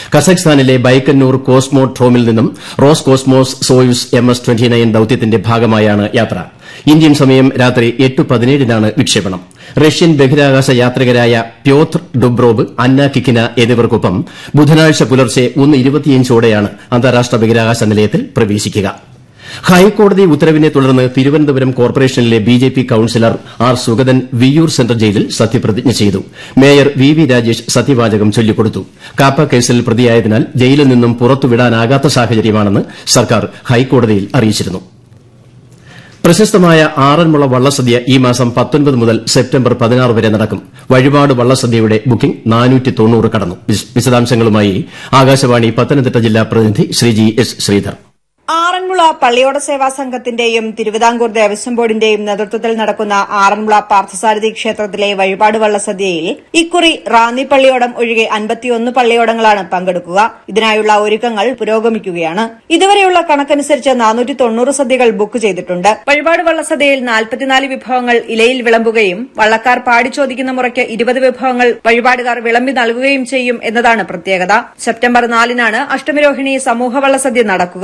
കസഖ്സ്ഥാനിലെ Baikonur കോസ്മോഡ്രോമിൽ നിന്നും rose cosmos Soyuz MS-29 ദൌത്യത്തിന്റെ ഭാഗമായാണ് യാത്ര. ഇന്ത്യൻ സമയം രാത്രി 8:17 വിക്ഷേപണം. റഷ്യൻ ബഹിരാകാശ യാത്രികരായ പ്യോത്ർ ഡുബ്രോവ്, അന്ന കിക്കിന എന്നിവർക്കൊപ്പം ബുധനാഴ്ച പുലർച്ചെ 1:25 അന്താരാഷ്ട്ര ബഹിരാകാശ നിലയത്തിൽ പ്രവേശിക്കുക. ഹൈക്കോടതി ഉത്തരവിനെ തുടർന്ന് തിരുവനന്തപുരം കോർപ്പറേഷനിലെ BJP councillor R Sugathan Viyyur central ജയിലിൽ സത്യപ്രതിജ്ഞ ചെയ്തു. മേയർ VV രാജേഷ് സത്യവാചകം ചൊല്ലിക്കൊടുത്തു. കാപ്പ കേസിൽ പ്രതിയായതിനാൽ ജയിലിൽ നിന്നും പുറത്തുവിടാനാകാത്ത സാഹചര്യമാണെന്ന് സർക്കാർ ഹൈക്കോടതിയിൽ അറിയിച്ചിരുന്നു. പ്രശസ്തമായ ആറന്മുള വള്ളസദ്യ ഈ മാസം 19 മുതൽ സെപ്റ്റംബർ 16 വരെ നടക്കും. വഴിപാട് വള്ളസദ്യയുടെ ബുക്കിംഗ് 490 കടന്നു. വിശദാംശങ്ങളുമായി ആകാശവാണി പത്തനംതിട്ട ജില്ലാ പ്രതിനിധി ശ്രീജി S. ശ്രീധർ. ആറന്മുള പള്ളിയോട സേവാ സംഘത്തിന്റെയും തിരുവിതാംകൂർ ദേവസ്വം ബോർഡിന്റെയും നേതൃത്വത്തിൽ നടക്കുന്ന ആറന്മുള പാർത്ഥസാരഥി ക്ഷേത്രത്തിലെ വഴിപാട് വള്ളസദ്യയിൽ ഇക്കുറി റാന്നി പള്ളിയോടം ഒഴികെ 51 പള്ളിയോടങ്ങളാണ് പങ്കെടുക്കുക. ഇതിനായുള്ള ഒരുക്കങ്ങൾ പുരോഗമിക്കുകയാണ്. ഇതുവരെയുള്ള കണക്കനുസരിച്ച് 490 സദ്യകൾ ബുക്ക് ചെയ്തിട്ടുണ്ട്. വഴിപാട് വള്ളസദ്യയിൽ 44 വിഭവങ്ങൾ ഇലയിൽ വിളമ്പുകയും വള്ളക്കാർ പാടി ചോദിക്കുന്ന മുറയ്ക്ക് 20 വിഭവങ്ങൾ വഴിപാടുകാർ വിളമ്പി നൽകുകയും ചെയ്യും എന്നതാണ് പ്രത്യേകത. സെപ്റ്റംബർ 4 അഷ്ടമിരോഹിണി സമൂഹ വള്ളസദ്യ നടക്കുക.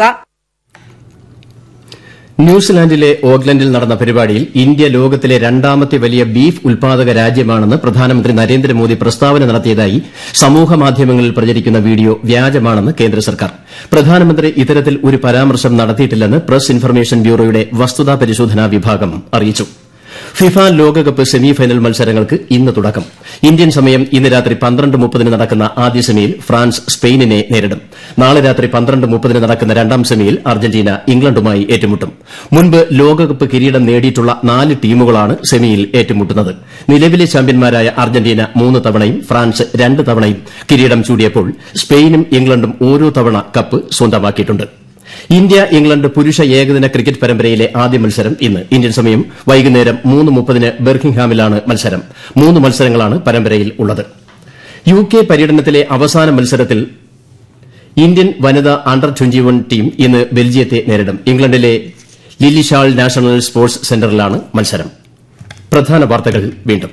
ന്യൂസിലാൻഡിലെ ഓക്ലൻഡിൽ നടന്ന പരിപാടിയിൽ ഇന്ത്യ ലോകത്തിലെ രണ്ടാമത്തെ വലിയ ബീഫ് ഉൽപാദക രാജ്യമാണെന്ന് പ്രധാനമന്ത്രി നരേന്ദ്രമോദി പ്രസ്താവന നടത്തിയതായി സമൂഹമാധ്യമങ്ങളിൽ പ്രചരിക്കുന്ന വീഡിയോ വ്യാജമാണെന്ന് കേന്ദ്ര സർക്കാർ. പ്രധാനമന്ത്രി ഇത്തരത്തിൽ ഒരു പരാമർശം നടത്തിയിട്ടില്ലെന്ന് പ്രസ് ഇൻഫർമേഷൻ ബ്യൂറോയുടെ വസ്തുതാ പരിശോധനാ വിഭാഗം അറിയിച്ചു. ഫിഫ ലോകകപ്പ് സെമിഫൈനൽ മത്സരങ്ങൾക്ക് ഇന്ന് തുടക്കം. ഇന്ത്യൻ സമയം ഇന്ന് രാത്രി 12:30 നടക്കുന്ന ആദ്യ സെമിയിൽ ഫ്രാൻസ് സ്പെയിനിനെ നേരിടും. നാളെ രാത്രി 12:30 നടക്കുന്ന രണ്ടാം സെമിയിൽ അർജന്റീന ഇംഗ്ലണ്ടുമായി ഏറ്റുമുട്ടും. മുൻപ് ലോകകപ്പ് കിരീടം നേടിയിട്ടുള്ള 4 ടീമുകളാണ് സെമിയിൽ ഏറ്റുമുട്ടുന്നത്. നിലവിലെ ചാമ്പ്യന്മാരായ അർജന്റീന 3 തവണയും ഫ്രാൻസ് 2 തവണയും കിരീടം ചൂടിയപ്പോൾ സ്പെയിനും ഇംഗ്ലണ്ടും ഓരോ തവണ കപ്പ് സ്വന്തമാക്കിയിട്ടുണ്ട്. ഇന്ത്യ ഇംഗ്ലണ്ട് പുരുഷ ഏകദിന ക്രിക്കറ്റ് പരമ്പരയിലെ ആദ്യ മത്സരം ഇന്ന്. ഇന്ത്യൻ സമയം വൈകുന്നേരം 3:30 ബെർക്കിംഗ്ഹാമിലാണ് മത്സരം. 3 മത്സരങ്ങളാണ് പരമ്പരയിൽ ഉള്ളത്. UK പര്യടനത്തിലെ അവസാന മത്സരത്തിൽ ഇന്ത്യൻ വനിതാ അണ്ടർ-21 ടീം ഇന്ന് ബെൽജിയത്തെ നേരിടും. ഇംഗ്ലണ്ടിലെ ലില്ലിഷാൾ നാഷണൽ സ്പോർട്സ് സെന്ററിലാണ് മത്സരം. പ്രധാന വാർത്തകൾ വീണ്ടും.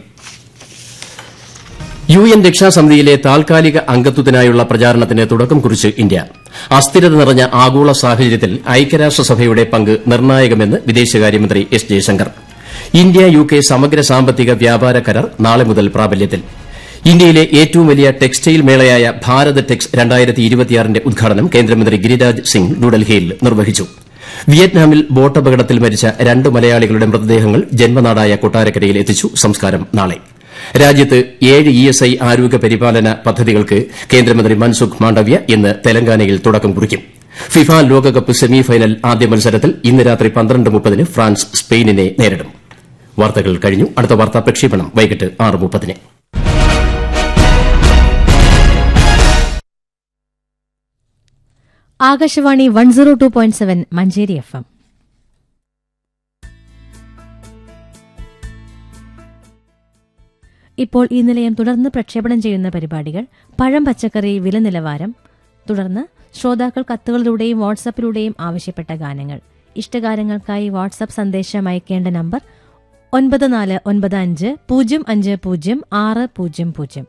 UN രക്ഷാസമിതിയിലെ താൽക്കാലിക അംഗത്വത്തിനായുള്ള പ്രചാരണത്തിന് തുടക്കം കുറിച്ച് ഇന്ത്യ. അസ്ഥിരത നിറഞ്ഞ ആഗോള സാഹചര്യത്തിൽ ഐക്യരാഷ്ട്രസഭയുടെ പങ്ക് നിർണായകമെന്ന് വിദേശകാര്യമന്ത്രി S. ജയശങ്കർ. ഇന്ത്യ UK സമഗ്ര സാമ്പത്തിക വ്യാപാര കരാർ നാളെ മുതൽ പ്രാബല്യത്തിൽ. ഇന്ത്യയിലെ ഏറ്റവും വലിയ ടെക്സ്റ്റൈൽ മേളയായ ഭാരത് ടെക്സ് 2026ന്റെ ഉദ്ഘാടനം കേന്ദ്രമന്ത്രി ഗിരിരാജ് സിംഗ് ന്യൂഡൽഹിയിൽ നിർവഹിച്ചു. വിയറ്റ്നാമിൽ ബോട്ടപകടത്തിൽ മരിച്ച 2 മലയാളികളുടെ മൃതദേഹങ്ങൾ ജന്മനാടായ കൊട്ടാരക്കരയിൽ എത്തിച്ചു. സംസ്കാരം നാളെ. രാജ്യത്ത് 7 ESI ആരോഗ്യ പരിപാലന പദ്ധതികൾക്ക് കേന്ദ്രമന്ത്രി മൻസുഖ് മാണ്ഡവ്യ ഇന്ന് തെലങ്കാനയിൽ തുടക്കം കുറിക്കും. ഫിഫ ലോകകപ്പ് സെമിഫൈനൽ ആദ്യ മത്സരത്തിൽ ഇന്ന് രാത്രി 12:30 ഫ്രാൻസ് സ്പെയിനിനെ നേരിടും. വാർത്തകൾ കഴിഞ്ഞു. അടുത്ത വാർത്താ പ്രക്ഷേപണം വൈകിട്ട് 6:30. ആകാശവാണി 102.7 മഞ്ചേരി FM. ഇപ്പോൾ ഈ നിലയം തുടർന്ന് പ്രക്ഷേപണം ചെയ്യുന്ന പരിപാടികൾ: പഴം പച്ചക്കറി വില നിലവാരം, തുടർന്ന് ശ്രോതാക്കൾ കത്തുകളിലൂടെയും വാട്സാപ്പിലൂടെയും ആവശ്യപ്പെട്ട ഗാനങ്ങൾ. ഇഷ്ടഗാനങ്ങൾക്കായി വാട്സാപ്പ് സന്ദേശം അയക്കേണ്ട നമ്പർ 9450500600.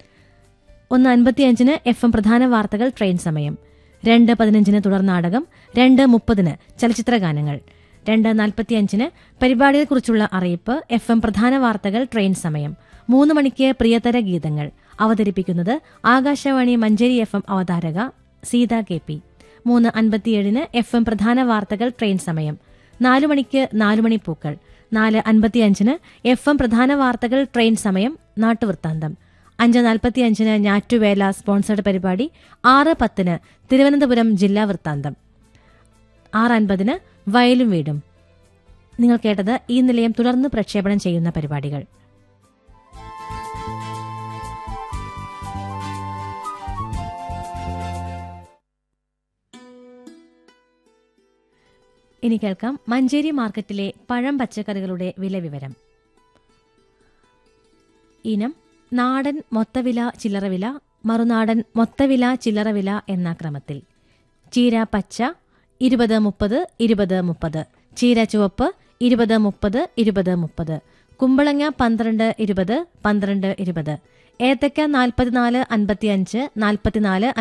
1:55 FM പ്രധാന വാർത്തകൾ ട്രെയിൻ സമയം. 2:15 തുടർ നാടകം. 2:30 ചലച്ചിത്ര ഗാനങ്ങൾ. 2:45 പരിപാടിയെക്കുറിച്ചുള്ള അറിയിപ്പ്. FM പ്രധാന വാർത്തകൾ ട്രെയിൻ സമയം. 3 മണിക്ക് പ്രിയതര ഗീതങ്ങൾ. അവതരിപ്പിക്കുന്നത് Akashvani Manjeri FM അവതാരക Sita KP. 3:57 FM പ്രധാന വാർത്തകൾ ട്രെയിൻ സമയം. 4 മണിക്ക് 4 മണിപ്പൂക്കൾ. 4:55 FM പ്രധാന വാർത്തകൾ ട്രെയിൻ സമയം. നാട്ടുവൃത്താന്തം. 5:45 ഞാറ്റുവേല സ്പോൺസർഡ് പരിപാടി. 6:10 തിരുവനന്തപുരം ജില്ലാ വൃത്താന്തം. 6:50 വയലും വീടും. നിങ്ങൾ കേട്ടത് ഈ നിലയം തുടർന്ന് പ്രക്ഷേപണം ചെയ്യുന്ന പരിപാടികൾ. ഇനി കേൾക്കാം മഞ്ചേരി മാർക്കറ്റിലെ പഴം പച്ചക്കറികളുടെ വില വിവരം. ഇനം നാടൻ മൊത്തവില ചില്ലറവില, മറുനാടൻ മൊത്തവില ചില്ലറവില എന്ന ക്രമത്തിൽ. ചീര പച്ച 20-30 20-30, ചീര ചുവപ്പ് 20-30 20-30, കുമ്പളങ്ങ 12-20 12-20, ഏത്തക്ക 44-55 44